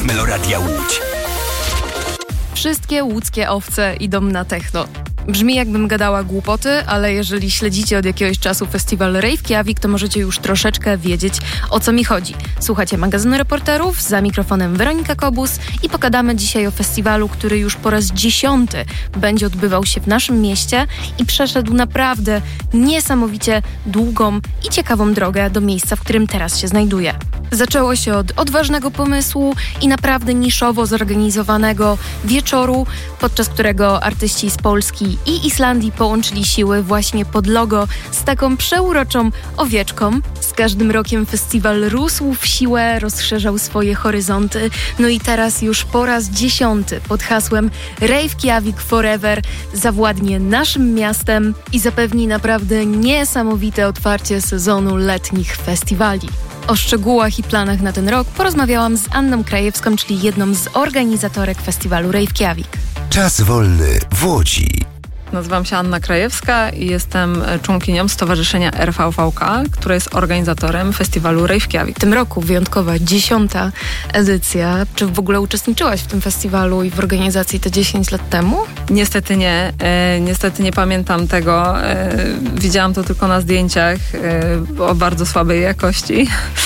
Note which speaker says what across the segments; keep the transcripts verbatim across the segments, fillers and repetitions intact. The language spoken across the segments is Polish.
Speaker 1: Meloradia Łódź.
Speaker 2: Wszystkie łódzkie owce idą na techno. Brzmi, jakbym gadała głupoty, ale jeżeli śledzicie od jakiegoś czasu festiwal Reykjavik, to możecie już troszeczkę wiedzieć, o co mi chodzi. Słuchacie magazynu reporterów, za mikrofonem Weronika Kobus i pogadamy dzisiaj o festiwalu, który już po raz dziesiąty będzie odbywał się w naszym mieście i przeszedł naprawdę niesamowicie długą i ciekawą drogę do miejsca, w którym teraz się znajduje. Zaczęło się od odważnego pomysłu i naprawdę niszowo zorganizowanego wieczoru, podczas którego artyści z Polski i Islandii połączyli siły właśnie pod logo z taką przeuroczą owieczką. Z każdym rokiem festiwal rósł w siłę, rozszerzał swoje horyzonty, no i teraz już po raz dziesiąty pod hasłem Reykjavik Forever zawładnie naszym miastem i zapewni naprawdę niesamowite otwarcie sezonu letnich festiwali. O szczegółach i planach na ten rok porozmawiałam z Anną Krajewską, czyli jedną z organizatorek festiwalu Reykjavik.
Speaker 1: Czas wolny w Łodzi.
Speaker 3: Nazywam się Anna Krajewska i jestem członkinią Stowarzyszenia R V V K, które jest organizatorem festiwalu Reykjavik.
Speaker 2: W tym roku wyjątkowa dziesiąta edycja. Czy w ogóle uczestniczyłaś w tym festiwalu i w organizacji te dziesięć lat temu?
Speaker 3: Niestety nie. E, niestety nie pamiętam tego. E, widziałam to tylko na zdjęciach e, o bardzo słabej jakości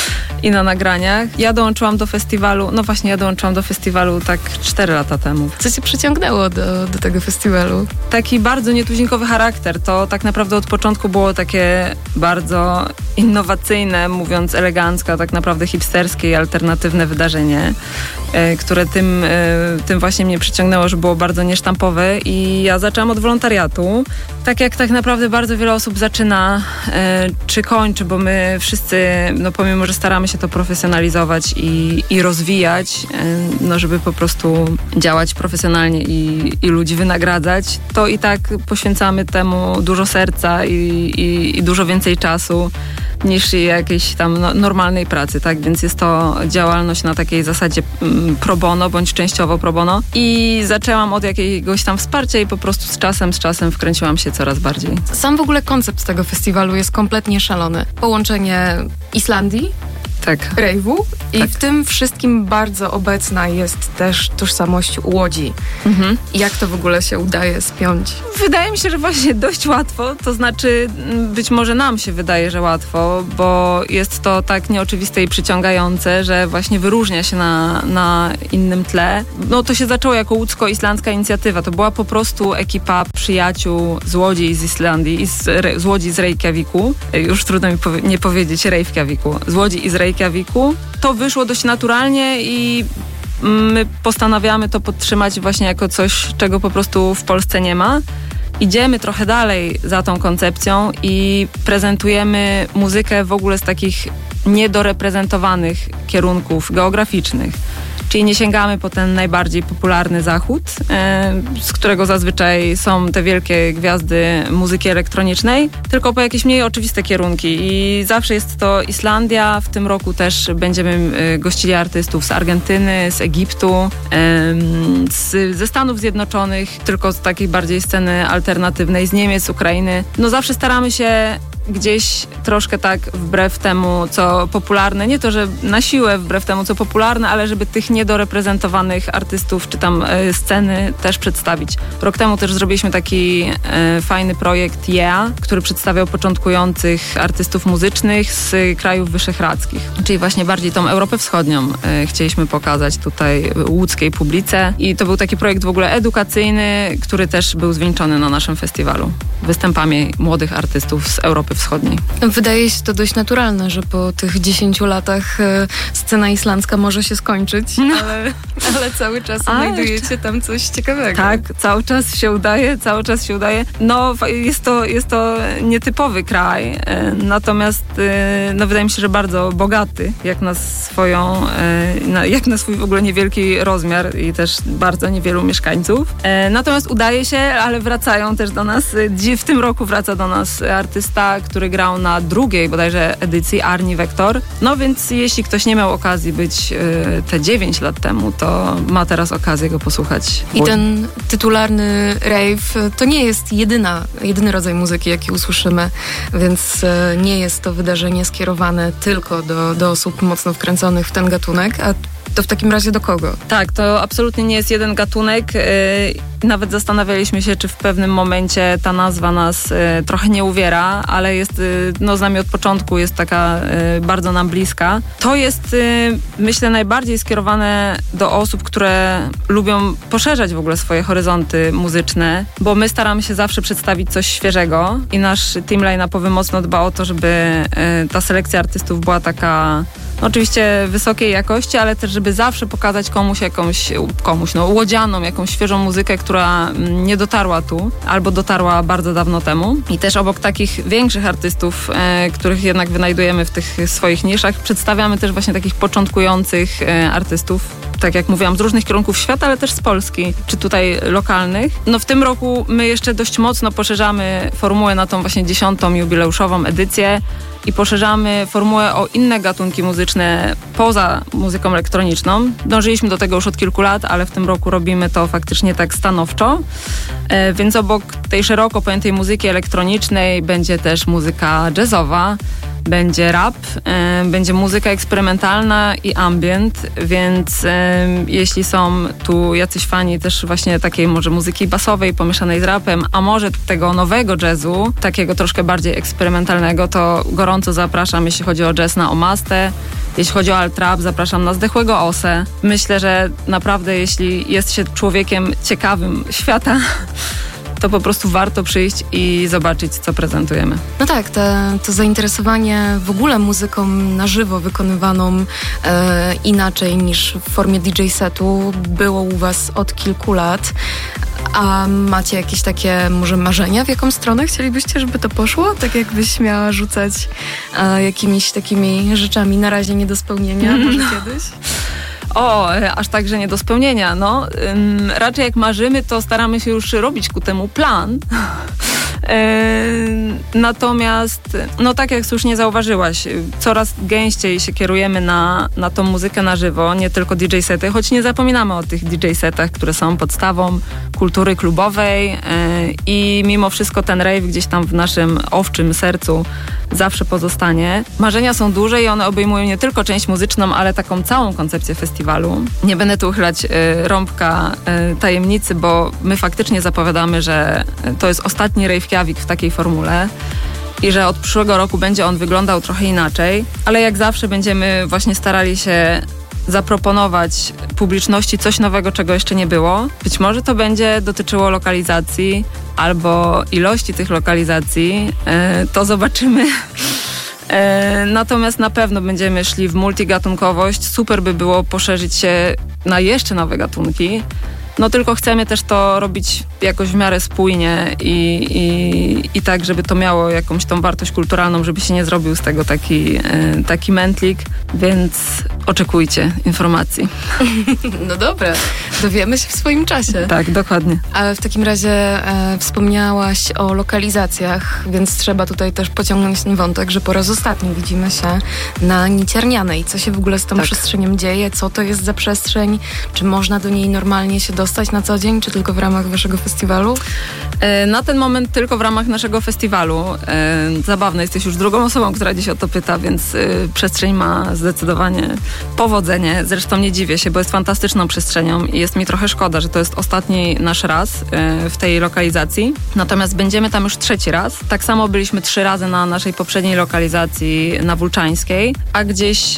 Speaker 3: i na nagraniach. Ja dołączyłam do festiwalu, no właśnie ja dołączyłam do festiwalu tak cztery lata temu.
Speaker 2: Co cię przyciągnęło do, do tego festiwalu?
Speaker 3: Taki bardzo nietuzinkowy charakter. To tak naprawdę od początku było takie bardzo innowacyjne, mówiąc elegancko, tak naprawdę hipsterskie i alternatywne wydarzenie, e, które tym, e, tym właśnie mnie przyciągnęło, że było bardzo niesztampowe i ja zaczęłam od wolontariatu. Tak jak tak naprawdę bardzo wiele osób zaczyna e, czy kończy, bo my wszyscy, no pomimo, że staramy się to profesjonalizować i, i rozwijać, e, no żeby po prostu działać profesjonalnie i, i ludzi wynagradzać, to i tak poświęcamy temu dużo serca i, i, i dużo więcej czasu niż jakiejś tam no, normalnej pracy, tak? Więc jest to działalność na takiej zasadzie mm, pro bono, bądź częściowo pro bono. I zaczęłam od jakiegoś tam wsparcia i po prostu z czasem, z czasem wkręciłam się coraz bardziej.
Speaker 2: Sam w ogóle koncept tego festiwalu jest kompletnie szalony. Połączenie Islandii,
Speaker 3: tak,
Speaker 2: rejwu i
Speaker 3: tak.
Speaker 2: w tym wszystkim bardzo obecna jest też tożsamość Łodzi.
Speaker 3: Mhm.
Speaker 2: Jak to w ogóle się udaje spiąć?
Speaker 3: Wydaje mi się, że właśnie dość łatwo, to znaczy być może nam się wydaje, że łatwo, bo jest to tak nieoczywiste i przyciągające, że właśnie wyróżnia się na, na innym tle. No to się zaczęło jako łódzko-islandzka inicjatywa. To była po prostu ekipa przyjaciół z Łodzi i z Islandii, i z, z Łodzi z Reykjaviku. Już trudno mi powie- nie powiedzieć Reykjaviku. Z Łodzi i z Reykjaviku. To wyszło dość naturalnie i my postanawiamy to podtrzymać właśnie jako coś, czego po prostu w Polsce nie ma. Idziemy trochę dalej za tą koncepcją i prezentujemy muzykę w ogóle z takich niedoreprezentowanych kierunków geograficznych. Czyli nie sięgamy po ten najbardziej popularny zachód, e, z którego zazwyczaj są te wielkie gwiazdy muzyki elektronicznej, tylko po jakieś mniej oczywiste kierunki. I zawsze jest to Islandia. W tym roku też będziemy e, gościli artystów z Argentyny, z Egiptu, e, z, ze Stanów Zjednoczonych, tylko z takiej bardziej sceny alternatywnej, z Niemiec, Ukrainy. No zawsze staramy się gdzieś troszkę tak wbrew temu, co popularne, nie to, że na siłę wbrew temu, co popularne, ale żeby tych niedoreprezentowanych artystów czy tam e, sceny też przedstawić. Rok temu też zrobiliśmy taki e, fajny projekt Yeah, który przedstawiał początkujących artystów muzycznych z krajów wyszehradzkich, czyli właśnie bardziej tą Europę Wschodnią e, chcieliśmy pokazać tutaj łódzkiej publice i to był taki projekt w ogóle edukacyjny, który też był zwieńczony na naszym festiwalu występami młodych artystów z Europy Wschodniej.
Speaker 2: Wydaje się to dość naturalne, że po tych dziesięciu latach e, scena islandzka może się skończyć, no. ale, ale cały czas
Speaker 3: A,
Speaker 2: znajdujecie
Speaker 3: jeszcze...
Speaker 2: tam coś ciekawego.
Speaker 3: Tak, cały czas się udaje, cały czas się udaje. No, jest to, jest to nietypowy kraj, e, natomiast e, no, wydaje mi się, że bardzo bogaty, jak na swoją, e, na, jak na swój w ogóle niewielki rozmiar i też bardzo niewielu mieszkańców. E, natomiast udaje się, ale wracają też do nas, w tym roku wraca do nas artysta, który grał na drugiej bodajże edycji Arni Vektor. No więc jeśli ktoś nie miał okazji być y, te dziewięć lat temu, to ma teraz okazję go posłuchać.
Speaker 2: I ten tytularny rave to nie jest jedyna, jedyny rodzaj muzyki, jaki usłyszymy, więc y, nie jest to wydarzenie skierowane tylko do, do osób mocno wkręconych w ten gatunek, a To w takim razie do kogo?
Speaker 3: Tak, to absolutnie nie jest jeden gatunek. Nawet zastanawialiśmy się, czy w pewnym momencie ta nazwa nas trochę nie uwiera, ale jest, no z nami od początku, jest taka bardzo nam bliska. To jest, myślę, najbardziej skierowane do osób, które lubią poszerzać w ogóle swoje horyzonty muzyczne, bo my staramy się zawsze przedstawić coś świeżego i nasz team line-upowy mocno dba o to, żeby ta selekcja artystów była taka, no oczywiście wysokiej jakości, ale też, żeby zawsze pokazać komuś jakąś, komuś, no łodzianą, jakąś świeżą muzykę, która nie dotarła tu, albo dotarła bardzo dawno temu. I też obok takich większych artystów, e, których jednak wynajdujemy w tych swoich niszach, przedstawiamy też właśnie takich początkujących e, artystów, tak jak mówiłam, z różnych kierunków świata, ale też z Polski, czy tutaj lokalnych. No w tym roku my jeszcze dość mocno poszerzamy formułę na tą właśnie dziesiątą jubileuszową edycję i poszerzamy formułę o inne gatunki muzyczne poza muzyką elektroniczną. Dążyliśmy do tego już od kilku lat, ale w tym roku robimy to faktycznie tak stanowczo. E, więc obok tej szeroko pojętej muzyki elektronicznej będzie też muzyka jazzowa, będzie rap, e, będzie muzyka eksperymentalna i ambient, więc e, jeśli są tu jacyś fani też właśnie takiej może muzyki basowej pomieszanej z rapem, a może tego nowego jazzu, takiego troszkę bardziej eksperymentalnego, to gorąco zapraszam, jeśli chodzi o jazz, na Omastę. Jeśli chodzi o alt-rap, zapraszam na Zdechłego Osę. Myślę, że naprawdę jeśli jest się człowiekiem ciekawym świata, to po prostu warto przyjść i zobaczyć, co prezentujemy.
Speaker 2: No tak, te, to zainteresowanie w ogóle muzyką na żywo wykonywaną e, inaczej niż w formie D J setu było u was od kilku lat. A macie jakieś takie może marzenia, w jaką stronę chcielibyście, żeby to poszło? Tak jakbyś miała rzucać e, jakimiś takimi rzeczami na razie nie do spełnienia, może no. kiedyś?
Speaker 3: O, aż tak, że nie do spełnienia. No, ym, raczej jak marzymy, to staramy się już robić ku temu plan. Yy, natomiast, no tak jak słusznie zauważyłaś, coraz gęściej się kierujemy na, na tą muzykę na żywo, nie tylko D J sety, choć nie zapominamy o tych D J setach, które są podstawą kultury klubowej yy, i mimo wszystko ten rave gdzieś tam w naszym owczym sercu zawsze pozostanie. Marzenia są duże i one obejmują nie tylko część muzyczną, ale taką całą koncepcję festiwalu. Nie będę tu uchylać y, rąbka y, tajemnicy, bo my faktycznie zapowiadamy, że to jest ostatni Rave Kjavik w takiej formule i że od przyszłego roku będzie on wyglądał trochę inaczej, ale jak zawsze będziemy właśnie starali się zaproponować publiczności coś nowego, czego jeszcze nie było. Być może to będzie dotyczyło lokalizacji albo ilości tych lokalizacji. E, to zobaczymy. E, natomiast na pewno będziemy szli w multigatunkowość. Super by było poszerzyć się na jeszcze nowe gatunki. No tylko chcemy też to robić jakoś w miarę spójnie i, i, i tak, żeby to miało jakąś tą wartość kulturalną, żeby się nie zrobił z tego taki, taki mętlik, więc oczekujcie informacji.
Speaker 2: No dobra, dowiemy się w swoim czasie.
Speaker 3: Tak, dokładnie.
Speaker 2: Ale w takim razie e, wspomniałaś o lokalizacjach, więc trzeba tutaj też pociągnąć ten wątek, że po raz ostatni widzimy się na Niciarnianej. Co się w ogóle z tą tak. przestrzenią dzieje? Co to jest za przestrzeń? Czy można do niej normalnie się dostać na co dzień, czy tylko w ramach waszego festiwalu?
Speaker 3: E, na ten moment tylko w ramach naszego festiwalu. E, zabawne, jesteś już drugą osobą, która dziś o to pyta, więc e, przestrzeń ma zdecydowanie powodzenie. Zresztą nie dziwię się, bo jest fantastyczną przestrzenią i jest mi trochę szkoda, że to jest ostatni nasz raz e, w tej lokalizacji. Natomiast będziemy tam już trzeci raz. Tak samo byliśmy trzy razy na naszej poprzedniej lokalizacji na Wólczańskiej, a gdzieś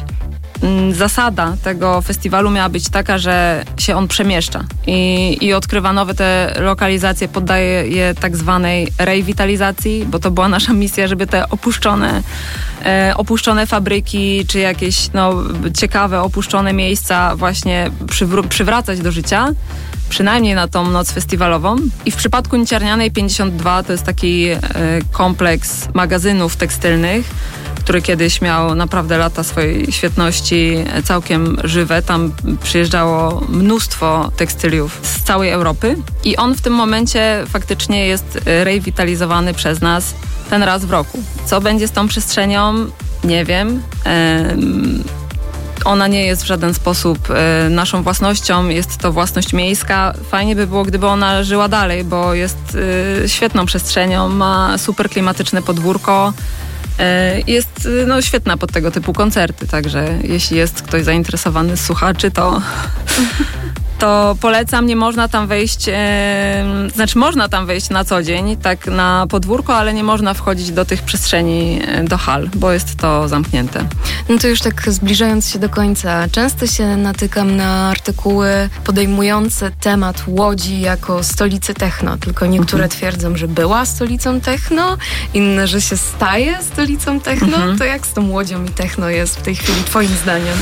Speaker 3: zasada tego festiwalu miała być taka, że się on przemieszcza i, i odkrywa nowe te lokalizacje, poddaje je tak zwanej rewitalizacji, bo to była nasza misja, żeby te opuszczone, e, opuszczone fabryki czy jakieś no, ciekawe, opuszczone miejsca właśnie przywr- przywracać do życia. Przynajmniej na tą noc festiwalową. I w przypadku Niciarnianej pięćdziesiąt dwa to jest taki e, kompleks magazynów tekstylnych, który kiedyś miał naprawdę lata swojej świetności, całkiem żywe. Tam przyjeżdżało mnóstwo tekstyliów z całej Europy i on w tym momencie faktycznie jest rewitalizowany przez nas ten raz w roku. Co będzie z tą przestrzenią? Nie wiem. Ehm, Ona nie jest w żaden sposób e, naszą własnością, jest to własność miejska. Fajnie by było, gdyby ona żyła dalej, bo jest e, świetną przestrzenią, ma super klimatyczne podwórko, Jest no, świetna pod tego typu koncerty, także jeśli jest ktoś zainteresowany z słuchaczy, to... to polecam, nie można tam wejść, e, znaczy można tam wejść na co dzień, tak na podwórko, ale nie można wchodzić do tych przestrzeni, do hal, bo jest to zamknięte.
Speaker 2: No to już tak zbliżając się do końca, często się natykam na artykuły podejmujące temat Łodzi jako stolicy techno, tylko niektóre mhm. twierdzą, że była stolicą techno, inne, że się staje stolicą techno. Mhm. To jak z tą Łodzią i techno jest w tej chwili twoim zdaniem?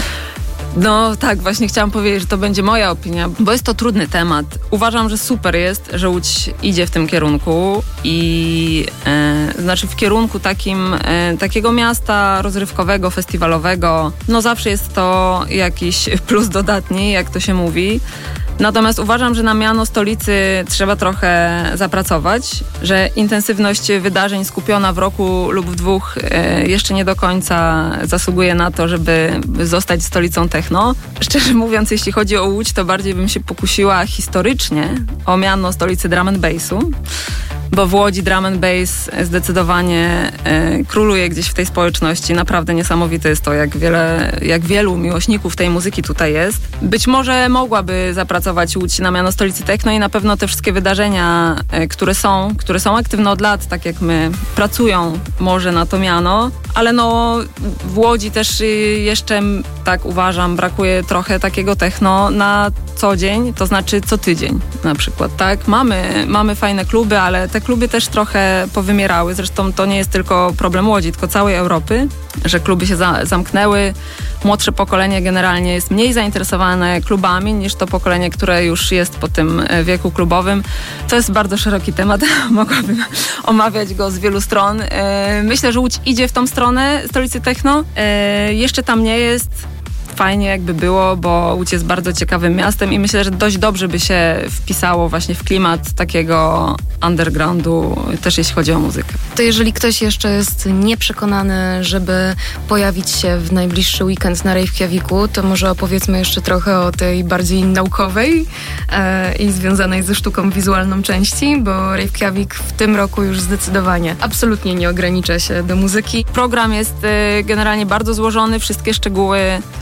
Speaker 3: No tak, właśnie chciałam powiedzieć, że to będzie moja opinia, bo jest to trudny temat. Uważam, że super jest, że Łódź idzie w tym kierunku i e, znaczy w kierunku takim, e, takiego miasta rozrywkowego, festiwalowego. No zawsze jest to jakiś plus dodatni, jak to się mówi. Natomiast uważam, że na miano stolicy trzeba trochę zapracować, że intensywność wydarzeń skupiona w roku lub w dwóch e, jeszcze nie do końca zasługuje na to, żeby zostać stolicą techno. Szczerze mówiąc, jeśli chodzi o Łódź, to bardziej bym się pokusiła historycznie o miano stolicy drum and bassu, bo w Łodzi drum and bass zdecydowanie e, króluje gdzieś w tej społeczności. Naprawdę niesamowite jest to, jak wiele, jak wielu miłośników tej muzyki tutaj jest. Być może mogłaby zapracować Łódź na miano stolicy techno i na pewno te wszystkie wydarzenia, e, które są, które są aktywne od lat, tak jak my, pracują może na to miano, ale no w Łodzi też y, jeszcze, tak uważam, brakuje trochę takiego techno na co dzień, to znaczy co tydzień na przykład, tak? Mamy, mamy fajne kluby, ale te kluby też trochę powymierały. Zresztą to nie jest tylko problem Łodzi, tylko całej Europy, że kluby się za, zamknęły. Młodsze pokolenie generalnie jest mniej zainteresowane klubami niż to pokolenie, które już jest po tym wieku klubowym. To jest bardzo szeroki temat, mogłabym omawiać go z wielu stron. Myślę, że Łódź idzie w tą stronę stolicy techno. Jeszcze tam nie jest. Fajnie jakby było, bo Łódź jest bardzo ciekawym miastem i myślę, że dość dobrze by się wpisało właśnie w klimat takiego undergroundu, też jeśli chodzi o muzykę.
Speaker 2: To jeżeli ktoś jeszcze jest nieprzekonany, żeby pojawić się w najbliższy weekend na Reykjaviku, to może opowiedzmy jeszcze trochę o tej bardziej naukowej e, i związanej ze sztuką wizualną części, bo Reykjavik w tym roku już zdecydowanie absolutnie nie ogranicza się do muzyki.
Speaker 3: Program jest y, generalnie bardzo złożony, wszystkie szczegóły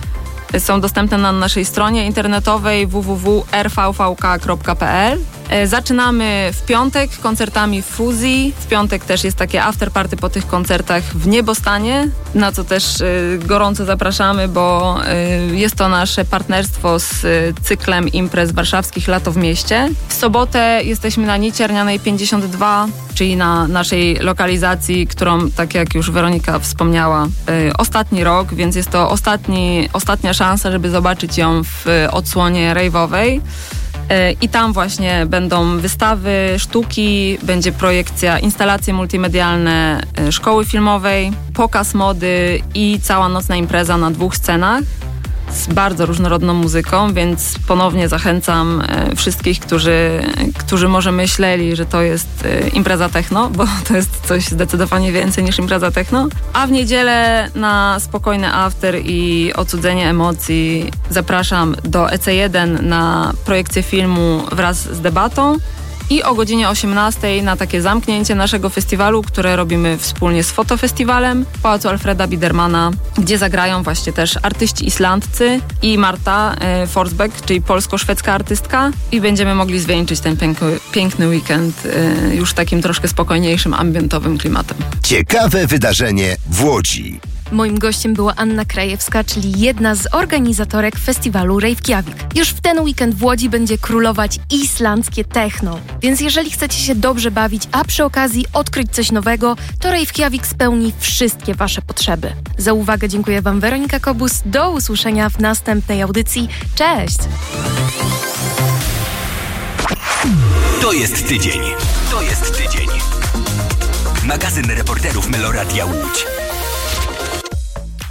Speaker 3: są dostępne na naszej stronie internetowej w w w kropka r v v k kropka p l. Zaczynamy w piątek koncertami w Fuzji. W piątek też jest takie afterparty po tych koncertach w Niebostanie, na co też y, gorąco zapraszamy, bo y, jest to nasze partnerstwo z y, cyklem imprez warszawskich Lato w mieście. W sobotę jesteśmy na Niciernianej pięćdziesiąt dwa, czyli na naszej lokalizacji, którą, tak jak już Weronika wspomniała, y, ostatni rok, więc jest to ostatni, ostatnia szansa, żeby zobaczyć ją w y, odsłonie rave'owej. I tam właśnie będą wystawy, sztuki, będzie projekcja, instalacje multimedialne szkoły filmowej, pokaz mody i cała nocna impreza na dwóch scenach z bardzo różnorodną muzyką, więc ponownie zachęcam wszystkich, którzy, którzy może myśleli, że to jest impreza techno, bo to jest coś zdecydowanie więcej niż impreza techno. A w niedzielę na spokojny after i odcudzenie emocji zapraszam do E C jeden na projekcję filmu wraz z debatą. I o godzinie osiemnastej na takie zamknięcie naszego festiwalu, które robimy wspólnie z Fotofestiwalem w Pałacu Alfreda Biedermana, gdzie zagrają właśnie też artyści islandzcy i Marta e, Forsbeck, czyli polsko-szwedzka artystka, i będziemy mogli zwieńczyć ten piękny, piękny weekend e, już takim troszkę spokojniejszym, ambientowym klimatem.
Speaker 1: Ciekawe wydarzenie w Łodzi.
Speaker 2: Moim gościem była Anna Krajewska, czyli jedna z organizatorek festiwalu Reykjavik. Już w ten weekend w Łodzi będzie królować islandzkie techno. Więc jeżeli chcecie się dobrze bawić, a przy okazji odkryć coś nowego, to Reykjavik spełni wszystkie wasze potrzeby. Za uwagę dziękuję wam Weronika Kobus. Do usłyszenia w następnej audycji. Cześć!
Speaker 1: To jest tydzień. To jest tydzień. Magazyn reporterów Meloradia Łódź.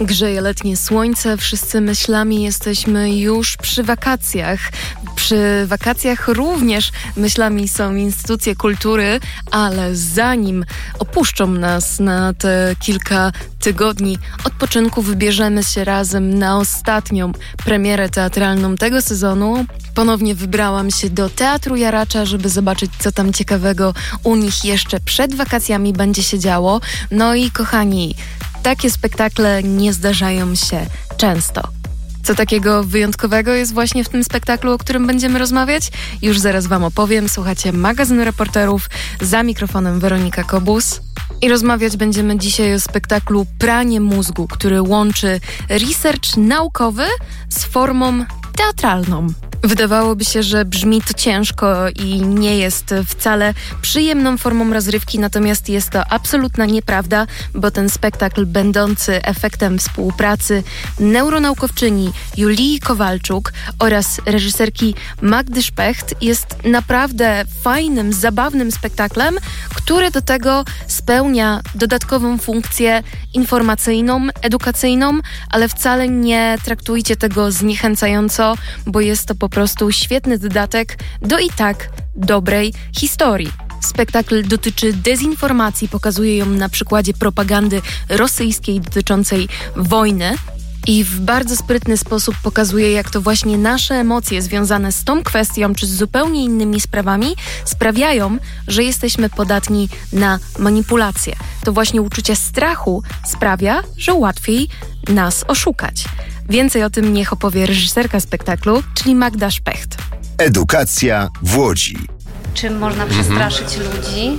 Speaker 2: Grzeje letnie słońce, wszyscy myślami jesteśmy już przy wakacjach. Przy wakacjach również myślami są instytucje kultury, ale zanim opuszczą nas na te kilka tygodni odpoczynku, wybierzemy się razem na ostatnią premierę teatralną tego sezonu. Ponownie wybrałam się do Teatru Jaracza, żeby zobaczyć, co tam ciekawego u nich jeszcze przed wakacjami będzie się działo. No i kochani, takie spektakle nie zdarzają się często. Co takiego wyjątkowego jest właśnie w tym spektaklu, o którym będziemy rozmawiać? Już zaraz wam opowiem. Słuchacie magazynu reporterów, za mikrofonem Weronika Kobus. I rozmawiać będziemy dzisiaj o spektaklu Pranie mózgu, który łączy research naukowy z formą teatralną. Wydawałoby się, że brzmi to ciężko i nie jest wcale przyjemną formą rozrywki, natomiast jest to absolutna nieprawda, bo ten spektakl, będący efektem współpracy neuronaukowczyni Julii Kowalczuk oraz reżyserki Magdy Specht, jest naprawdę fajnym, zabawnym spektaklem, który do tego spełnia dodatkową funkcję informacyjną, edukacyjną, ale wcale nie traktujcie tego zniechęcająco, bo jest to po prostu świetny dodatek do i tak dobrej historii. Spektakl dotyczy dezinformacji, pokazuje ją na przykładzie propagandy rosyjskiej dotyczącej wojny i w bardzo sprytny sposób pokazuje, jak to właśnie nasze emocje związane z tą kwestią czy z zupełnie innymi sprawami sprawiają, że jesteśmy podatni na manipulacje. To właśnie uczucie strachu sprawia, że łatwiej nas oszukać. Więcej o tym niech opowie reżyserka spektaklu, czyli Magda Specht.
Speaker 1: Edukacja w Łodzi.
Speaker 4: Czym można przestraszyć ludzi?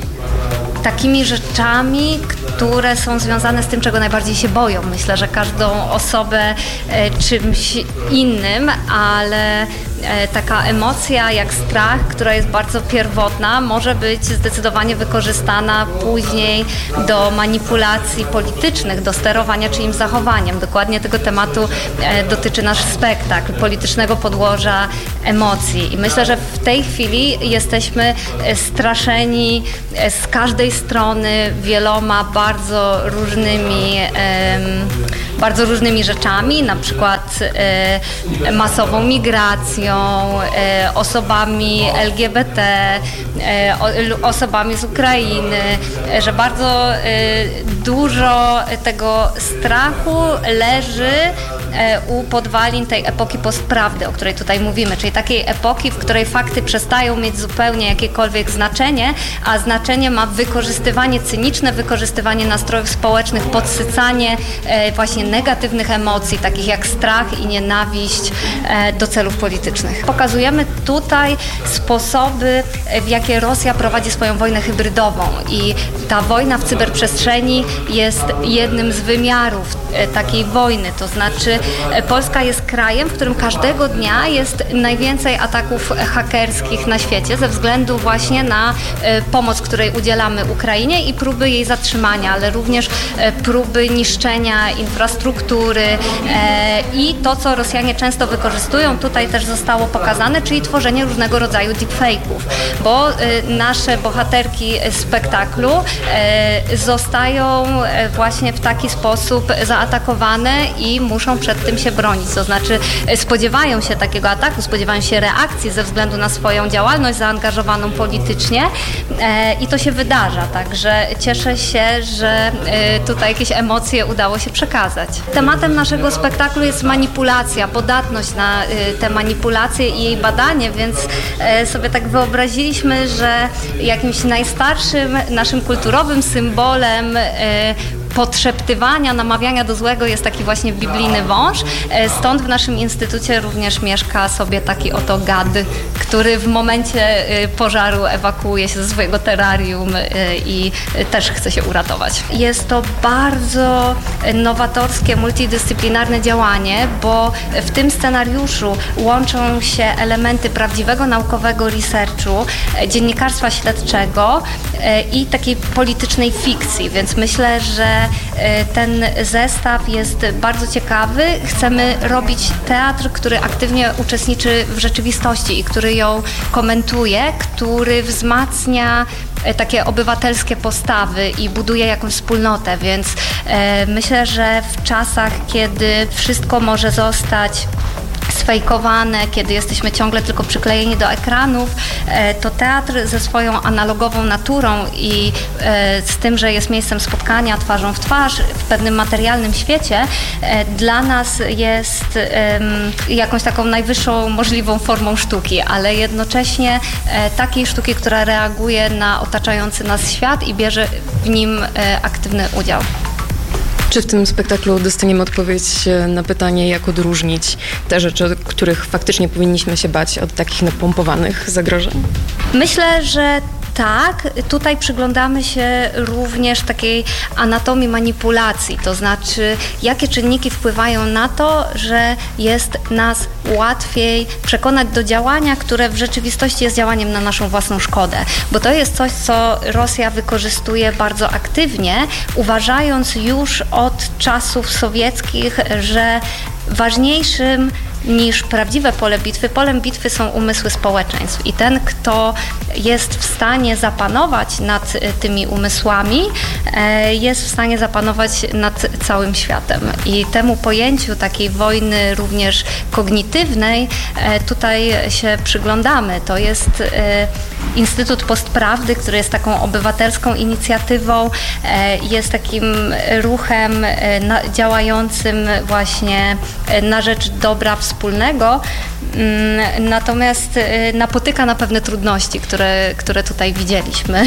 Speaker 4: Takimi rzeczami, które są związane z tym, czego najbardziej się boją. Myślę, że każdą osobę e, czymś innym, ale e, taka emocja jak strach, która jest bardzo pierwotna, może być zdecydowanie wykorzystana później do manipulacji politycznych, do sterowania czyimś zachowaniem. Dokładnie tego tematu e, dotyczy nasz spektakl, politycznego podłoża emocji. I myślę, że w tej chwili jesteśmy e, straszeni e, z każdej strony wieloma bardzo różnymi, um, bardzo różnymi rzeczami, na przykład um, masową migracją, um, osobami L G B T, um, osobami z Ukrainy, że bardzo um, dużo tego strachu leży um, u podwalin tej epoki postprawdy, o której tutaj mówimy, czyli takiej epoki, w której fakty przestają mieć zupełnie jakiekolwiek znaczenie, a znaczenie ma wykorzystywanie cyniczne, wykorzystywanie nastrojów społecznych, podsycanie e, właśnie negatywnych emocji, takich jak strach i nienawiść e, do celów politycznych. Pokazujemy tutaj sposoby, w jakie Rosja prowadzi swoją wojnę hybrydową i ta wojna w cyberprzestrzeni jest jednym z wymiarów e, takiej wojny, to znaczy e, Polska jest krajem, w którym każdego dnia jest najwięcej ataków hakerskich na świecie ze względu właśnie na e, pomoc, której udzielamy Ukrainie i próby jej zatrzymania, ale również e, próby niszczenia infrastruktury e, i to, co Rosjanie często wykorzystują, tutaj też zostało pokazane, czyli tworzenie różnego rodzaju deepfake'ów, bo e, nasze bohaterki spektaklu e, zostają e, właśnie w taki sposób zaatakowane i muszą przed tym się bronić, to znaczy e, spodziewają się takiego ataku, spodziewają się reakcji ze względu na swoją działalność zaangażowaną politycznie e, i to się wydarza, także cieszę się, że y, tutaj jakieś emocje udało się przekazać. Tematem naszego spektaklu jest manipulacja, podatność na y, te manipulacje i jej badanie, więc y, sobie tak wyobraziliśmy, że jakimś najstarszym naszym kulturowym symbolem y, podszeptywania, namawiania do złego jest taki właśnie biblijny wąż. Stąd w naszym instytucie również mieszka sobie taki oto gad, który w momencie pożaru ewakuuje się ze swojego terrarium i też chce się uratować. Jest to bardzo nowatorskie, multidyscyplinarne działanie, bo w tym scenariuszu łączą się elementy prawdziwego naukowego researchu, dziennikarstwa śledczego i takiej politycznej fikcji, więc myślę, że ten zestaw jest bardzo ciekawy. Chcemy robić teatr, który aktywnie uczestniczy w rzeczywistości i który ją komentuje, który wzmacnia takie obywatelskie postawy i buduje jakąś wspólnotę, więc e, myślę, że w czasach, kiedy wszystko może zostać sfejkowane, kiedy jesteśmy ciągle tylko przyklejeni do ekranów, to teatr ze swoją analogową naturą i z tym, że jest miejscem spotkania twarzą w twarz w pewnym materialnym świecie, dla nas jest jakąś taką najwyższą możliwą formą sztuki, ale jednocześnie takiej sztuki, która reaguje na otaczający nas świat i bierze w nim aktywny udział.
Speaker 2: Czy w tym spektaklu dostaniemy odpowiedź na pytanie, jak odróżnić te rzeczy, których faktycznie powinniśmy się bać, od takich napompowanych zagrożeń?
Speaker 4: Myślę, że tak. Tutaj przyglądamy się również takiej anatomii manipulacji, to znaczy jakie czynniki wpływają na to, że jest nas łatwiej przekonać do działania, które w rzeczywistości jest działaniem na naszą własną szkodę. Bo to jest coś, co Rosja wykorzystuje bardzo aktywnie, uważając już od czasów sowieckich, że ważniejszym niż prawdziwe pole bitwy, polem bitwy są umysły społeczeństw i ten, kto jest w stanie zapanować nad tymi umysłami, jest w stanie zapanować nad całym światem. I temu pojęciu takiej wojny również kognitywnej tutaj się przyglądamy. To jest Instytut Postprawdy, który jest taką obywatelską inicjatywą, jest takim ruchem działającym właśnie na rzecz dobra wspólnego, natomiast napotyka na pewne trudności, które, które tutaj widzieliśmy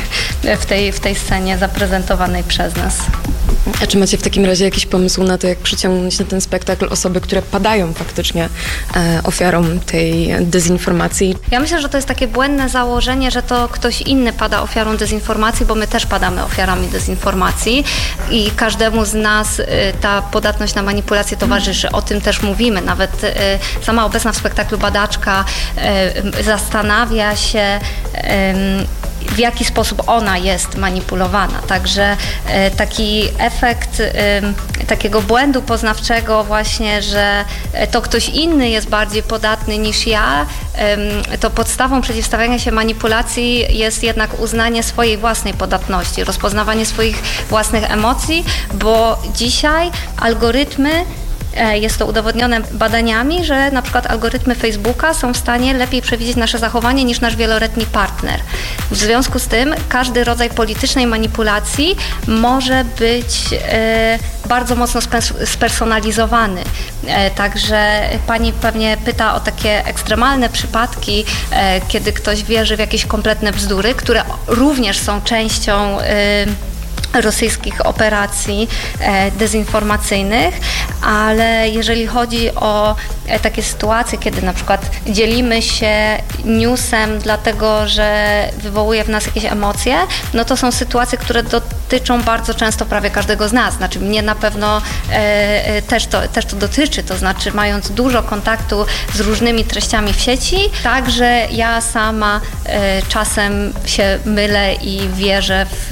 Speaker 4: w tej, w tej scenie zaprezentowanej przez nas.
Speaker 2: A czy macie w takim razie jakiś pomysł na to, jak przyciągnąć na ten spektakl osoby, które padają faktycznie e, ofiarą tej dezinformacji?
Speaker 4: Ja myślę, że to jest takie błędne założenie, że to ktoś inny pada ofiarą dezinformacji, bo my też padamy ofiarami dezinformacji i każdemu z nas y, ta podatność na manipulację towarzyszy. O tym też mówimy. Nawet y, sama obecna w spektaklu badaczka y, zastanawia się, y, w jaki sposób ona jest manipulowana. Także e, taki efekt e, takiego błędu poznawczego właśnie, że to ktoś inny jest bardziej podatny niż ja, e, to podstawą przeciwstawiania się manipulacji jest jednak uznanie swojej własnej podatności, rozpoznawanie swoich własnych emocji, bo dzisiaj algorytmy, jest to udowodnione badaniami, że na przykład algorytmy Facebooka są w stanie lepiej przewidzieć nasze zachowanie niż nasz wieloletni partner. W związku z tym każdy rodzaj politycznej manipulacji może być e, bardzo mocno spersonalizowany. E, także pani pewnie pyta o takie ekstremalne przypadki, e, kiedy ktoś wierzy w jakieś kompletne bzdury, które również są częścią e, rosyjskich operacji e, dezinformacyjnych, ale jeżeli chodzi o e, takie sytuacje, kiedy na przykład dzielimy się newsem dlatego, że wywołuje w nas jakieś emocje, no to są sytuacje, które dotyczą bardzo często prawie każdego z nas. Znaczy mnie na pewno e, też, to, też to dotyczy, to znaczy mając dużo kontaktu z różnymi treściami w sieci, także ja sama e, czasem się mylę i wierzę w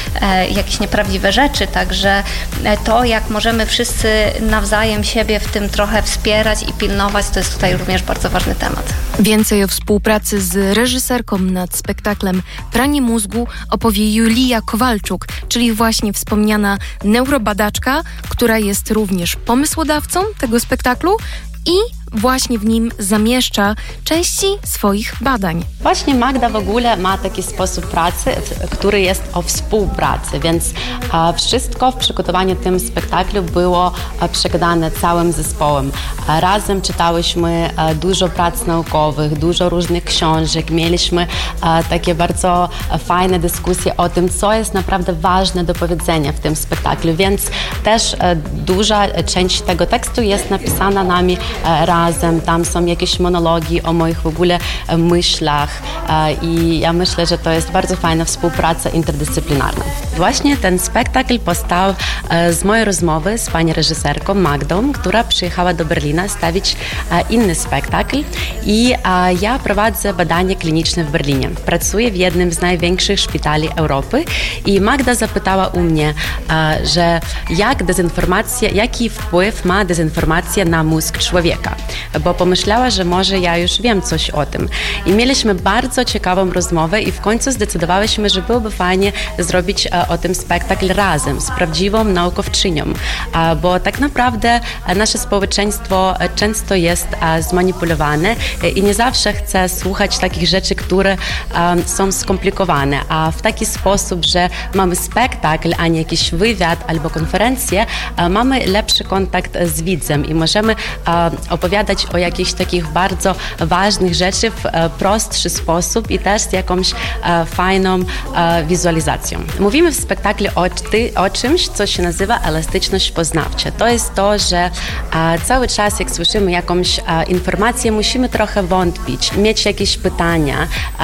Speaker 4: e, jakieś nieprawdziwe rzeczy, także to, jak możemy wszyscy nawzajem siebie w tym trochę wspierać i pilnować, to jest tutaj również bardzo ważny temat.
Speaker 2: Więcej o współpracy z reżyserką nad spektaklem Pranie mózgu opowie Julia Kowalczuk, czyli właśnie wspomniana neurobadaczka, która jest również pomysłodawcą tego spektaklu i właśnie w nim zamieszcza części swoich badań.
Speaker 5: Właśnie Magda w ogóle ma taki sposób pracy, który jest o współpracy, więc a, wszystko w przygotowaniu tym spektaklu było a, przegadane całym zespołem. A, razem czytałyśmy a, dużo prac naukowych, dużo różnych książek, mieliśmy a, takie bardzo a, fajne dyskusje o tym, co jest naprawdę ważne do powiedzenia w tym spektaklu, więc też a, duża część tego tekstu jest napisana nami a, razem, tam są jakieś monologi o moich w ogóle myślach i ja myślę, że to jest bardzo fajna współpraca interdyscyplinarna. Właśnie ten spektakl powstał z mojej rozmowy z pani reżyserką Magdą, która przyjechała do Berlina stawić inny spektakl i ja prowadzę badanie kliniczne w Berlinie. Pracuję w jednym z największych szpitali Europy i Magda zapytała u mnie, że jak dezinformacja, jaki wpływ ma dezinformacja na mózg człowieka, bo pomyślała, że może ja już wiem coś o tym. I mieliśmy bardzo ciekawą rozmowę i w końcu zdecydowałyśmy, że byłoby fajnie zrobić o tym spektakl razem z prawdziwą naukowczynią, bo tak naprawdę nasze społeczeństwo często jest zmanipulowane i nie zawsze chce słuchać takich rzeczy, które są skomplikowane, a w taki sposób, że mamy spektakl, a nie jakiś wywiad albo konferencję, mamy lepszy kontakt z widzem i możemy opowiadać o jakichś takich bardzo ważnych rzeczy w prostszy sposób i też z jakąś fajną wizualizacją. Mówimy w spektaklu o, ty, o czymś, co się nazywa elastyczność poznawcza. To jest to, że cały czas, jak słyszymy jakąś informację, musimy trochę wątpić, mieć jakieś pytania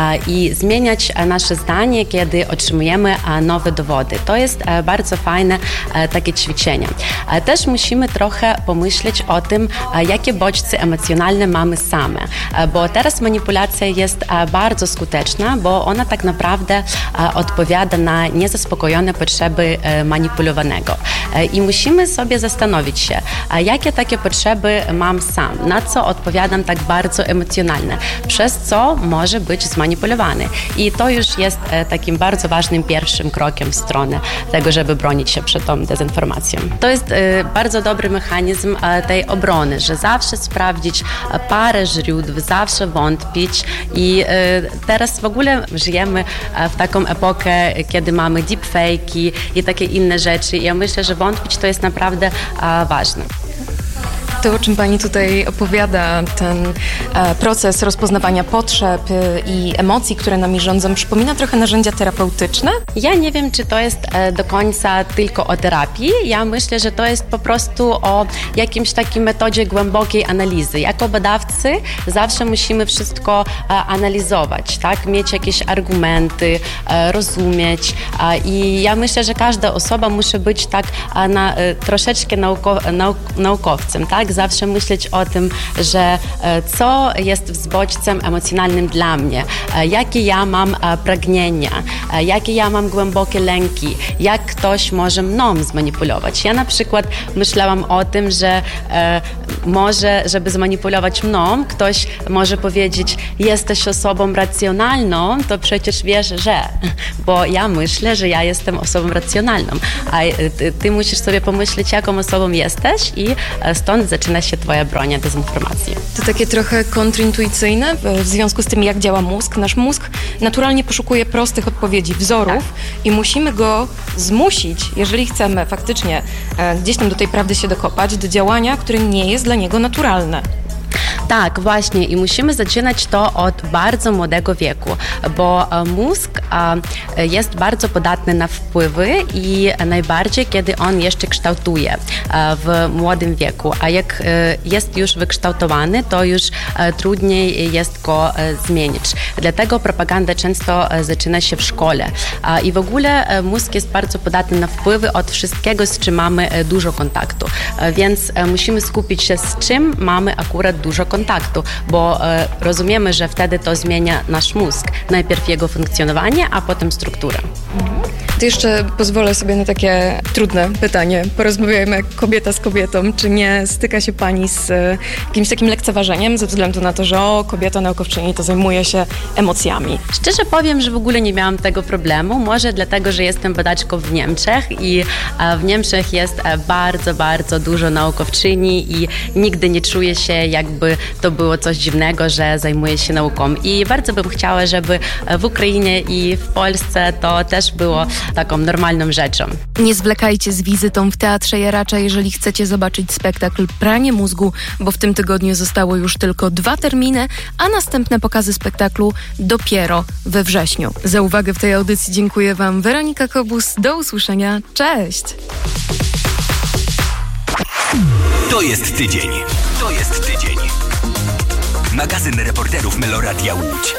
Speaker 5: i zmieniać nasze zdanie, kiedy otrzymujemy nowe dowody. To jest bardzo fajne takie ćwiczenie. Też musimy trochę pomyśleć o tym, jakie bodźce emocjonalne mamy same, bo teraz manipulacja jest bardzo skuteczna, bo ona tak naprawdę odpowiada na niezaspokojone potrzeby manipulowanego. I musimy sobie zastanowić się, jakie takie potrzeby mam sam, na co odpowiadam tak bardzo emocjonalnie, przez co może być zmanipulowany. I to już jest takim bardzo ważnym pierwszym krokiem w stronę tego, żeby bronić się przed tą dezinformacją. To jest bardzo dobry mechanizm tej obrony, że zawsze sprawdzić parę źródeł, zawsze wątpić i teraz w ogóle żyjemy w taką epokę, kiedy mamy deepfake'i i takie inne rzeczy. Ja myślę, że wątpić to jest naprawdę ważne.
Speaker 2: To, o czym pani tutaj opowiada, ten e, proces rozpoznawania potrzeb e, i emocji, które nami rządzą, przypomina trochę narzędzia terapeutyczne?
Speaker 5: Ja nie wiem, czy to jest e, do końca tylko o terapii. Ja myślę, że to jest po prostu o jakimś takiej metodzie głębokiej analizy. Jako badawcy zawsze musimy wszystko e, analizować, tak? Mieć jakieś argumenty, e, rozumieć e, i ja myślę, że każda osoba musi być tak e, na, e, troszeczkę nauko, nauk, naukowcem, tak? Zawsze myśleć o tym, że co jest bodźcem emocjonalnym dla mnie, jakie ja mam pragnienia, jakie ja mam głębokie lęki, jak ktoś może mną zmanipulować. Ja na przykład myślałam o tym, że e, może, żeby zmanipulować mną, ktoś może powiedzieć, jesteś osobą racjonalną, to przecież wiesz, że, bo ja myślę, że ja jestem osobą racjonalną, a ty, ty musisz sobie pomyśleć, jaką osobą jesteś i stąd zaczyna się twoja broń dezinformacji.
Speaker 2: To takie trochę kontrintuicyjne w związku z tym, jak działa mózg. Nasz mózg naturalnie poszukuje prostych odpowiedzi, wzorów tak. i musimy go zmusić, jeżeli chcemy faktycznie e, gdzieś tam do tej prawdy się dokopać, do działania, które nie jest dla niego naturalne.
Speaker 5: Tak, właśnie i musimy zaczynać to od bardzo młodego wieku, bo mózg jest bardzo podatny na wpływy i najbardziej, kiedy on jeszcze kształtuje w młodym wieku, a jak jest już wykształtowany, to już trudniej jest go zmienić. Dlatego propaganda często zaczyna się w szkole i w ogóle mózg jest bardzo podatny na wpływy od wszystkiego, z czym mamy dużo kontaktu, więc musimy skupić się, z czym mamy akurat dużo kontaktu, bo e, rozumiemy, że wtedy to zmienia nasz mózg. Najpierw jego funkcjonowanie, a potem strukturę.
Speaker 2: To jeszcze pozwolę sobie na takie trudne pytanie. Porozmawiajmy jak kobieta z kobietą. Czy nie styka się pani z e, jakimś takim lekceważeniem ze względu na to, że o, kobieta naukowczyni to zajmuje się emocjami?
Speaker 5: Szczerze powiem, że w ogóle nie miałam tego problemu. Może dlatego, że jestem badaczką w Niemczech i e, w Niemczech jest e, bardzo, bardzo dużo naukowczyni i nigdy nie czuję się, jakby to było coś dziwnego, że zajmuję się nauką. I bardzo bym chciała, żeby w Ukrainie i w Polsce to też było taką normalną rzeczą.
Speaker 2: Nie zwlekajcie z wizytą w Teatrze Jaracza, jeżeli chcecie zobaczyć spektakl Pranie mózgu, bo w tym tygodniu zostało już tylko dwa terminy, a następne pokazy spektaklu dopiero we wrześniu. Za uwagę w tej audycji dziękuję Wam Weronika Kobus. Do usłyszenia. Cześć!
Speaker 1: To jest tydzień. To jest tydzień. Magazyn reporterów Meloradia Łódź.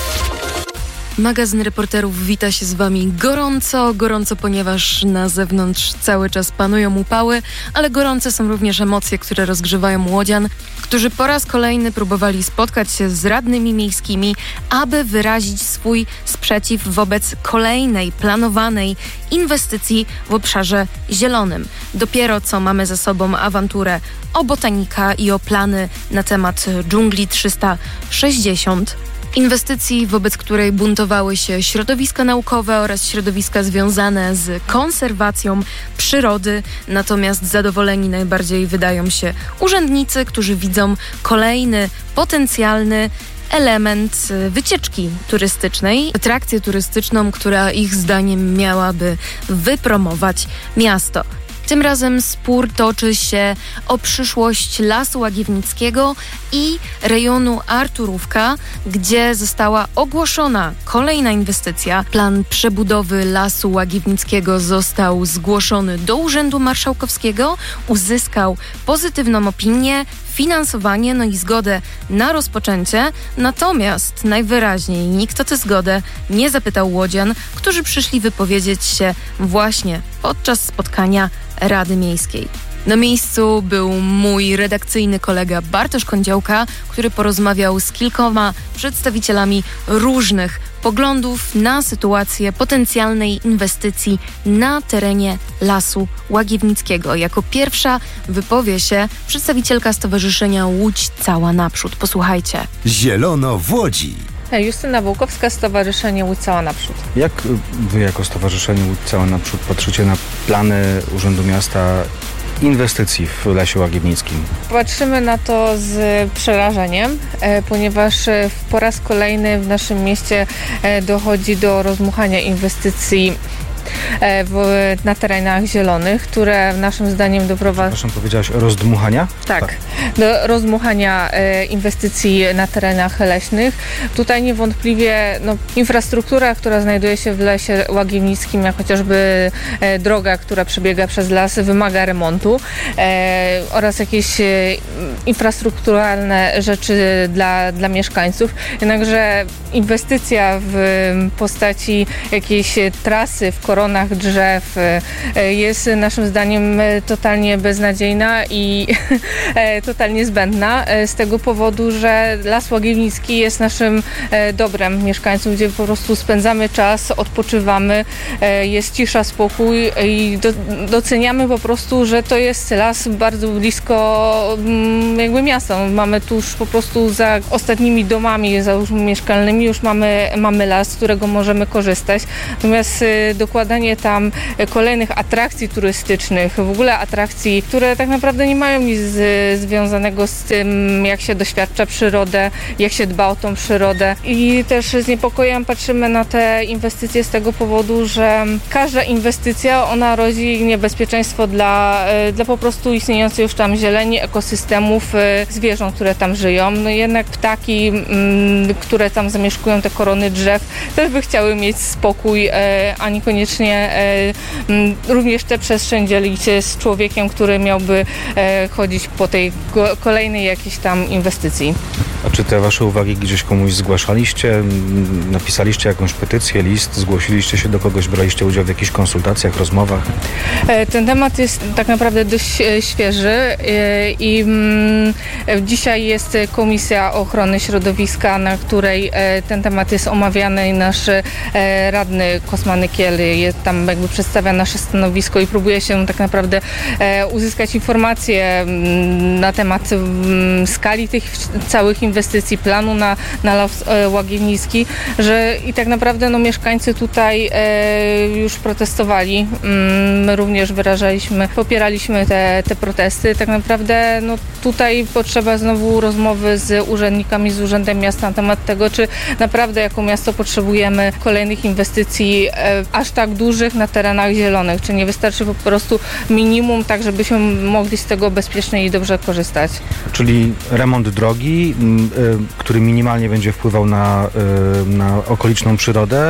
Speaker 2: Magazyn reporterów wita się z wami gorąco, gorąco, ponieważ na zewnątrz cały czas panują upały, ale gorące są również emocje, które rozgrzewają łodzian, którzy po raz kolejny próbowali spotkać się z radnymi miejskimi, aby wyrazić swój sprzeciw wobec kolejnej planowanej inwestycji w obszarze zielonym. Dopiero co mamy za sobą awanturę o botanika i o plany na temat dżungli trzysta sześćdziesiąt. Inwestycji, wobec której buntowały się środowiska naukowe oraz środowiska związane z konserwacją przyrody. Natomiast zadowoleni najbardziej wydają się urzędnicy, którzy widzą kolejny potencjalny element wycieczki turystycznej, atrakcję turystyczną, która ich zdaniem miałaby wypromować miasto. Tym razem spór toczy się o przyszłość Lasu Łagiewnickiego i rejonu Arturówka, gdzie została ogłoszona kolejna inwestycja. Plan przebudowy Lasu Łagiewnickiego został zgłoszony do Urzędu Marszałkowskiego, uzyskał pozytywną opinię, finansowanie, no i zgodę na rozpoczęcie. Natomiast najwyraźniej nikt o tę zgodę nie zapytał łodzian, którzy przyszli wypowiedzieć się właśnie podczas spotkania Rady Miejskiej. Na miejscu był mój redakcyjny kolega Bartosz Kądziołka, który porozmawiał z kilkoma przedstawicielami różnych poglądów na sytuację potencjalnej inwestycji na terenie Lasu Łagiewnickiego. Jako pierwsza wypowie się przedstawicielka Stowarzyszenia Łódź Cała Naprzód. Posłuchajcie.
Speaker 6: Zielono w Łodzi.
Speaker 7: Justyna Wołkowska, Stowarzyszenie Łódź Cała Naprzód.
Speaker 8: Jak wy jako Stowarzyszenie Łódź Cała Naprzód patrzycie na plany Urzędu Miasta inwestycji w Lesie Łagiewnickim?
Speaker 7: Patrzymy na to z przerażeniem, ponieważ po raz kolejny w naszym mieście dochodzi do rozdmuchania inwestycji W, na terenach zielonych, które naszym zdaniem doprowadza...
Speaker 8: Przepraszam, powiedziałaś rozdmuchania?
Speaker 7: Tak, tak. do rozdmuchania e, inwestycji na terenach leśnych. Tutaj niewątpliwie no, infrastruktura, która znajduje się w Lesie Łagiewnickim, jak chociażby e, droga, która przebiega przez las, wymaga remontu e, oraz jakieś e, infrastrukturalne rzeczy dla, dla mieszkańców. Jednakże inwestycja w postaci jakiejś trasy w koronach drzew jest naszym zdaniem totalnie beznadziejna i totalnie zbędna z tego powodu, że Las Łagiewnicki jest naszym dobrem mieszkańców, gdzie po prostu spędzamy czas, odpoczywamy, jest cisza, spokój i do, doceniamy po prostu, że to jest las bardzo blisko jakby miasta. Mamy tuż po prostu za ostatnimi domami załóżmy mieszkalnymi już mamy, mamy las, z którego możemy korzystać. Natomiast dokładanie tam kolejnych atrakcji turystycznych, w ogóle atrakcji, które tak naprawdę nie mają nic z, związanego z tym, jak się doświadcza przyrodę, jak się dba o tą przyrodę. I też z niepokojem patrzymy na te inwestycje z tego powodu, że każda inwestycja, ona rodzi niebezpieczeństwo dla, dla po prostu istniejącej już tam zieleni, ekosystemów, zwierząt, które tam żyją. No jednak ptaki, które tam zamieszkują te korony drzew, też by chciały mieć spokój, a niekoniecznie również tę przestrzeń dzielić z człowiekiem, który miałby chodzić po tej kolejnej jakiejś tam inwestycji.
Speaker 8: A czy te wasze uwagi gdzieś komuś zgłaszaliście? Napisaliście jakąś petycję, list? Zgłosiliście się do kogoś? Braliście udział w jakichś konsultacjach, rozmowach?
Speaker 7: Ten temat jest tak naprawdę dość świeży i dzisiaj jest Komisja Ochrony Środowiska, na której ten temat jest omawiany i nasz radny Kosma Nykiel tam jakby przedstawia nasze stanowisko i próbuje się tak naprawdę uzyskać informacje na temat skali tych całych inwestycji, planu na, na Las Łagiewnicki, że i tak naprawdę no, mieszkańcy tutaj e, już protestowali. My również wyrażaliśmy, popieraliśmy te, te protesty. Tak naprawdę no, tutaj potrzeba znowu rozmowy z urzędnikami, z Urzędem Miasta na temat tego, czy naprawdę jako miasto potrzebujemy kolejnych inwestycji e, aż tak dużych na terenach zielonych, czy nie wystarczy po prostu minimum, tak żebyśmy mogli z tego bezpiecznie i dobrze korzystać.
Speaker 8: Czyli remont drogi, który minimalnie będzie wpływał na, na okoliczną przyrodę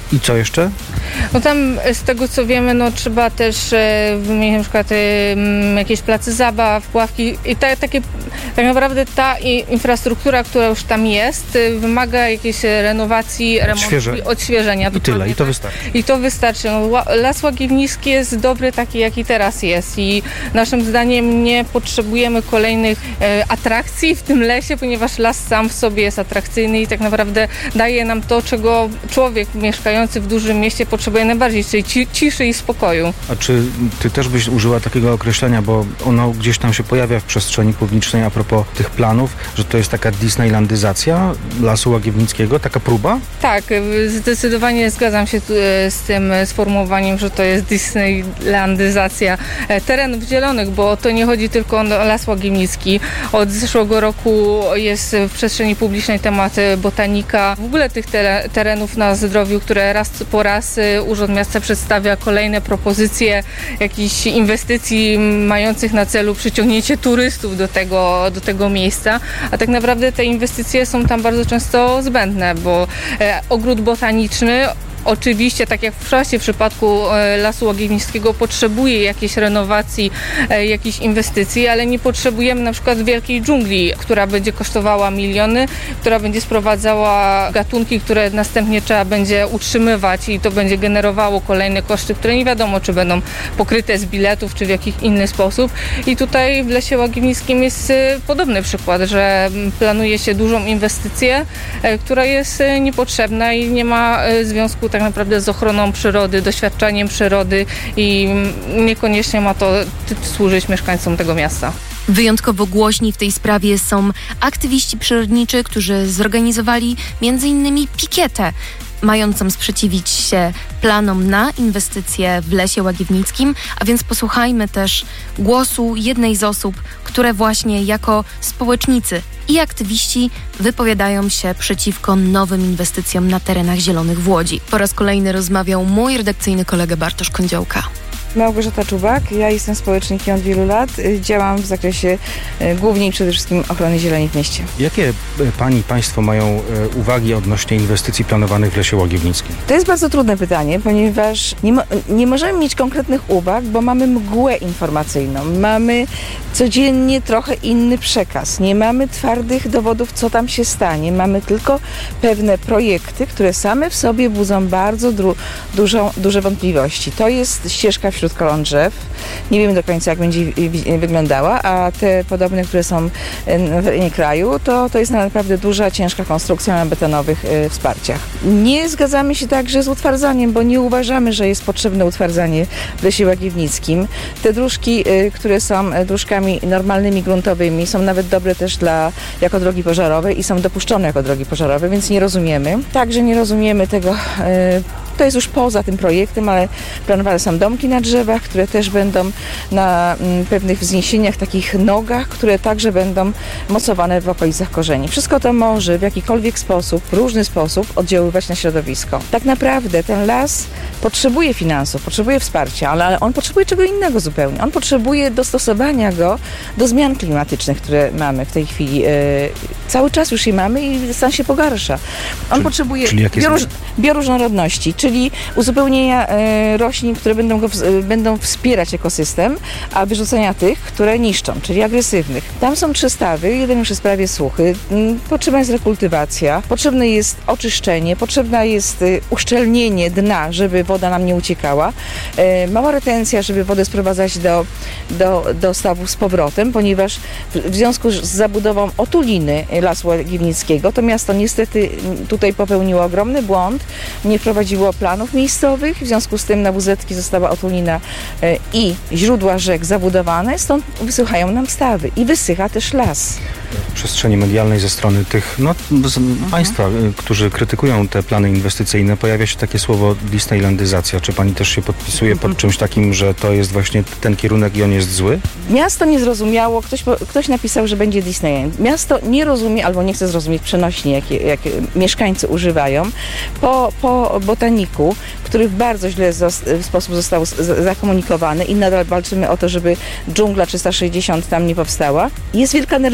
Speaker 8: I co jeszcze?
Speaker 7: No tam z tego co wiemy, no trzeba też e, wymienić na przykład e, jakieś place zabaw, ławki i ta, takie, tak naprawdę ta i, infrastruktura, która już tam jest, e, wymaga jakiejś renowacji, remontu,
Speaker 8: Odświeże.
Speaker 7: odświeżenia.
Speaker 8: I tyle, i to
Speaker 7: tak.
Speaker 8: wystarczy.
Speaker 7: I to wystarczy. No, Las Łagiewnicki jest dobry taki, jaki teraz jest i naszym zdaniem nie potrzebujemy kolejnych e, atrakcji w tym lesie, ponieważ las sam w sobie jest atrakcyjny i tak naprawdę daje nam to, czego człowiek mieszkający w dużym mieście potrzebuje najbardziej, czyli ci, ciszy i spokoju.
Speaker 8: A czy ty też byś użyła takiego określenia, bo ono gdzieś tam się pojawia w przestrzeni publicznej a propos tych planów, że to jest taka disneylandyzacja Lasu Łagiewnickiego, taka próba?
Speaker 7: Tak, zdecydowanie zgadzam się tu, e, z tym sformułowaniem, że to jest disneylandyzacja e, terenów zielonych, bo to nie chodzi tylko o Las Łagiewnicki. Od zeszłego roku jest w przestrzeni publicznej temat e, botanika. W ogóle tych te, terenów na zdrowiu, które raz po raz e, Urząd Miasta przedstawia kolejne propozycje jakichś inwestycji mających na celu przyciągnięcie turystów do tego, do tego miejsca, a tak naprawdę te inwestycje są tam bardzo często zbędne, bo e, ogród botaniczny oczywiście, tak jak w czasie w przypadku Lasu Łagiewnickiego, potrzebuje jakiejś renowacji, jakichś inwestycji, ale nie potrzebujemy na przykład wielkiej dżungli, która będzie kosztowała miliony, która będzie sprowadzała gatunki, które następnie trzeba będzie utrzymywać i to będzie generowało kolejne koszty, które nie wiadomo, czy będą pokryte z biletów, czy w jakiś inny sposób. I tutaj w Lesie Łagiewnickim jest podobny przykład, że planuje się dużą inwestycję, która jest niepotrzebna i nie ma związku tak naprawdę z ochroną przyrody, doświadczaniem przyrody i niekoniecznie ma to służyć mieszkańcom tego miasta.
Speaker 2: Wyjątkowo głośni w tej sprawie są aktywiści przyrodniczy, którzy zorganizowali między innymi pikietę mającą sprzeciwić się planom na inwestycje w Lesie Łagiewnickim, a więc posłuchajmy też głosu jednej z osób, które właśnie jako społecznicy i aktywiści wypowiadają się przeciwko nowym inwestycjom na terenach zielonych w Łodzi. Po raz kolejny rozmawiał mój redakcyjny kolega Bartosz Kądziołka.
Speaker 9: Małgorzata Czubak, ja jestem społecznikiem od wielu lat, działam w zakresie głównie i przede wszystkim ochrony zieleni w mieście.
Speaker 8: Jakie pani, państwo mają uwagi odnośnie inwestycji planowanych w Lesie Łagiewnickim?
Speaker 9: To jest bardzo trudne pytanie, ponieważ nie, mo- nie możemy mieć konkretnych uwag, bo mamy mgłę informacyjną, mamy codziennie trochę inny przekaz, nie mamy twardych dowodów, co tam się stanie, mamy tylko pewne projekty, które same w sobie budzą bardzo dru- dużą, duże wątpliwości. To jest ścieżka wśród koron drzew. Nie wiemy do końca, jak będzie wyglądała, a te podobne, które są na terenie kraju, to, to jest naprawdę duża, ciężka konstrukcja na betonowych y, wsparciach. Nie zgadzamy się także z utwardzaniem, bo nie uważamy, że jest potrzebne utwardzanie w Lesie Łagiewnickim. Te dróżki, y, które są dróżkami normalnymi, gruntowymi, są nawet dobre też dla, jako drogi pożarowe i są dopuszczone jako drogi pożarowe, więc nie rozumiemy. Także nie rozumiemy tego, y, to jest już poza tym projektem, ale planowane są domki na drzewach, które też będą na m, pewnych wzniesieniach, takich nogach, które także będą mocowane w okolicach korzeni. Wszystko to może w jakikolwiek sposób, w różny sposób oddziaływać na środowisko. Tak naprawdę ten las potrzebuje finansów, potrzebuje wsparcia, ale on potrzebuje czego innego zupełnie. On potrzebuje dostosowania go do zmian klimatycznych, które mamy w tej chwili. E, cały czas już je mamy i stan się pogarsza. On
Speaker 8: czyli,
Speaker 9: potrzebuje
Speaker 8: czyli
Speaker 9: bioróż, bioróżnorodności, czyli uzupełnienia e, roślin, które będą, go, w, będą wspierać ekosystem, a wyrzucenia tych, które niszczą, czyli agresywnych. Tam są trzy stawy, jeden już jest prawie suchy, potrzebna jest rekultywacja, potrzebne jest oczyszczenie, potrzebne jest uszczelnienie dna, żeby woda nam nie uciekała, e, mała retencja, żeby wodę sprowadzać do, do, do stawów z powrotem, ponieważ w, w związku z zabudową otuliny Lasu Łagiewnickiego to miasto niestety tutaj popełniło ogromny błąd, nie wprowadziło planów miejscowych, w związku z tym na wuzetki została otulina e, i źródła rzek zabudowane, stąd wysychają nam stawy i wysycha też las.
Speaker 8: W przestrzeni medialnej ze strony tych no, z mhm. państwa, którzy krytykują te plany inwestycyjne, pojawia się takie słowo disneylandyzacja. Czy pani też się podpisuje mhm. pod czymś takim, że to jest właśnie ten kierunek i on jest zły?
Speaker 9: Miasto nie zrozumiało, ktoś, ktoś napisał, że będzie Disneyland. Miasto nie rozumie albo nie chce zrozumieć przenośnie, jak, jak mieszkańcy używają. Po, po botaniku, który bardzo źle w sposób został zakomunikowany i nadal walczymy o to, żeby dżungla trzysta sześćdziesiąt tam nie powstała. Jest wielka nerwowość z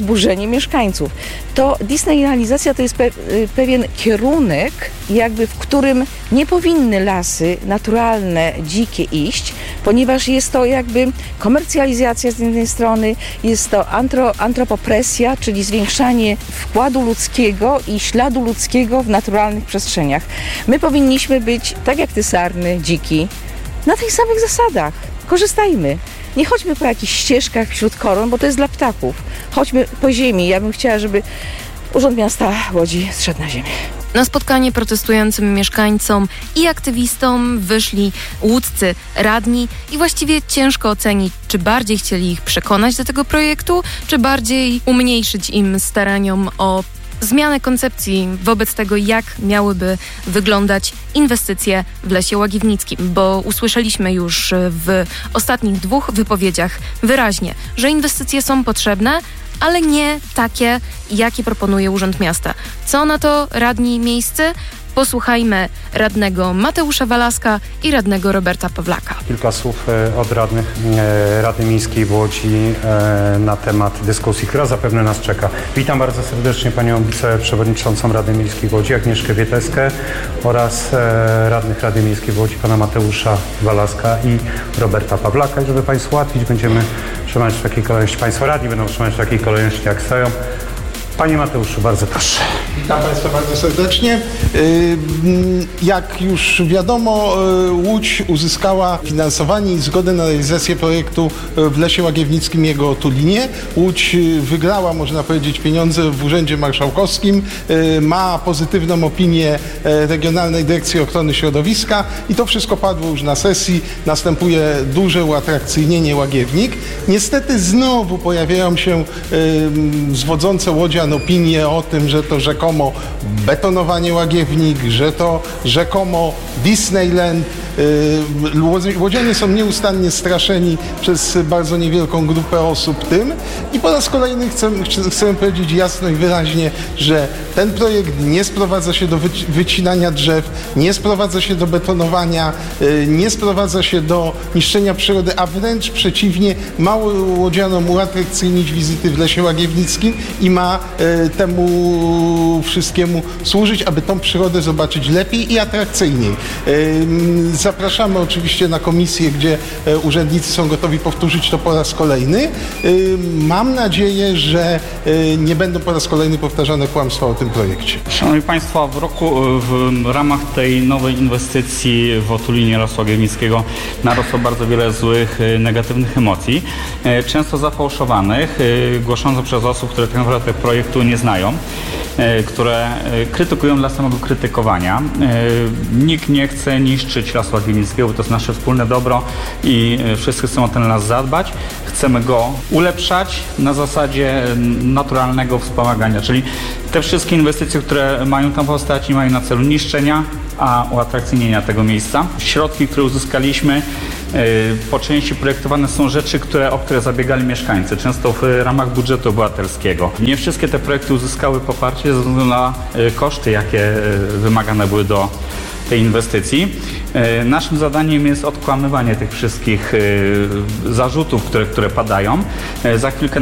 Speaker 9: wzburzenie mieszkańców. To disneyalizacja to jest pe- pewien kierunek, jakby w którym nie powinny lasy naturalne, dzikie iść, ponieważ jest to jakby komercjalizacja z jednej strony, jest to antro, antropopresja, czyli zwiększanie wkładu ludzkiego i śladu ludzkiego w naturalnych przestrzeniach. My powinniśmy być, tak jak te sarny, dziki, na tych samych zasadach. Korzystajmy. Nie chodźmy po jakichś ścieżkach wśród koron, bo to jest dla ptaków. Chodźmy po ziemi. Ja bym chciała, żeby Urząd Miasta Łodzi zszedł na ziemię.
Speaker 2: Na spotkanie protestującym mieszkańcom i aktywistom wyszli łódzcy radni i właściwie ciężko ocenić, czy bardziej chcieli ich przekonać do tego projektu, czy bardziej umniejszyć im staraniom o zmianę koncepcji wobec tego, jak miałyby wyglądać inwestycje w Lesie Łagiewnickim, bo usłyszeliśmy już w ostatnich dwóch wypowiedziach wyraźnie, że inwestycje są potrzebne, ale nie takie, jakie proponuje Urząd Miasta. Co na to radni miejscy? Posłuchajmy radnego Mateusza Walaska i radnego Roberta Pawlaka.
Speaker 10: Kilka słów od radnych Rady Miejskiej w Łodzi na temat dyskusji, która zapewne nas czeka. Witam bardzo serdecznie panią wiceprzewodniczącą Rady Miejskiej w Łodzi, Agnieszkę Wieteśkę, oraz radnych Rady Miejskiej w Łodzi, pana Mateusza Walaska i Roberta Pawlaka. I żeby państwu ułatwić, będziemy trzymać w takiej kolejności, państwo radni będą trzymać w takiej kolejności, jak stoją. Panie Mateuszu, bardzo proszę.
Speaker 11: Witam Państwa bardzo serdecznie. Jak już wiadomo, Łódź uzyskała finansowanie i zgodę na realizację projektu w Lesie Łagiewnickim i jego otulinie. Łódź wygrała, można powiedzieć, pieniądze w Urzędzie Marszałkowskim, ma pozytywną opinię Regionalnej Dyrekcji Ochrony Środowiska i to wszystko padło już na sesji. Następuje duże uatrakcyjnienie Łagiewnik. Niestety znowu pojawiają się zwodzące łodzian opinie o tym, że to rzekomo betonowanie Łagiewnik, że to rzekomo Disneyland. Łodzianie są nieustannie straszeni przez bardzo niewielką grupę osób tym i po raz kolejny chcę, chcę powiedzieć jasno i wyraźnie, że ten projekt nie sprowadza się do wycinania drzew, nie sprowadza się do betonowania, nie sprowadza się do niszczenia przyrody, a wręcz przeciwnie, ma łodzianom uatrakcyjnić wizyty w Lesie Łagiewnickim i ma temu wszystkiemu służyć, aby tą przyrodę zobaczyć lepiej i atrakcyjniej. Zapraszamy oczywiście na komisję, gdzie urzędnicy są gotowi powtórzyć to po raz kolejny. Mam nadzieję, że nie będą po raz kolejny powtarzane kłamstwa o tym projekcie.
Speaker 12: Szanowni Państwo, w roku w ramach tej nowej inwestycji w otulinie Lasu Łagiewnickiego narosło bardzo wiele złych, negatywnych emocji, często zafałszowanych, głoszonych przez osób, które tak naprawdę projektu nie znają, które krytykują dla samego krytykowania. Nikt nie chce niszczyć Lasu Łagiewnickiego, bo to jest nasze wspólne dobro i wszyscy chcą o ten las zadbać. Chcemy go ulepszać na zasadzie naturalnego wspomagania, czyli te wszystkie inwestycje, które mają tam powstać, nie mają na celu niszczenia, a uatrakcyjnienia tego miejsca. Środki, które uzyskaliśmy, po części projektowane są rzeczy, które, o które zabiegali mieszkańcy, często w ramach budżetu obywatelskiego. Nie wszystkie te projekty uzyskały poparcie ze względu na koszty, jakie wymagane były do tej inwestycji. Naszym zadaniem jest odkłamywanie tych wszystkich zarzutów, które, które padają. Za chwilkę